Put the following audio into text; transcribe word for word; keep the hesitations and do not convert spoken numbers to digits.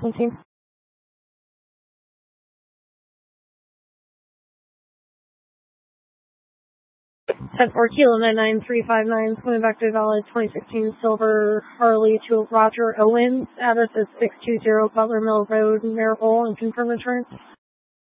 enforcement team. ten four Kilo nine nine three five nine, coming back to valid twenty sixteen Silver Harley to Roger Owens. Address is six two zero Butler Mill Road, Maryville, and confirm insurance.